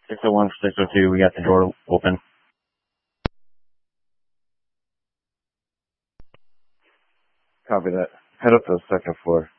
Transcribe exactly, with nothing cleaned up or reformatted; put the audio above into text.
six oh one for six oh two, we got the door open. Copy that. Head up to the second floor.